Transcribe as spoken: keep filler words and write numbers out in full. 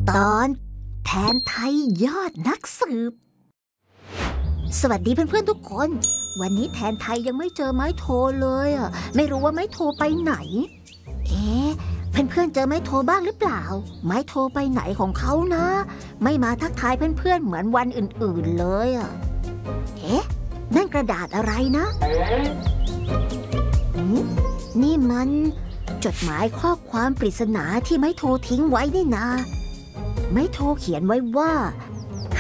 ตอนแทนไทยยอดนักสืบสวัสดีเพื่อนๆทุกคนวันนี้แทนไทยยังไม่เจอไม้โทเลยอ่ะไม่รู้ว่าไม้โทไปไหนเอ๊ะเพื่อนๆเจอไม้โทบ้างหรือเปล่าไม้โทไปไหนของเขานะไม่มาทักทายเพื่อนๆเหมือนวันอื่นๆเลยอ่ะเอ๊ะนั่นกระดาษอะไรนะนี่มันจดหมายข้อความปริศนาที่ไม้โททิ้งไว้นี่นาไม้โทเขียนไว้ว่า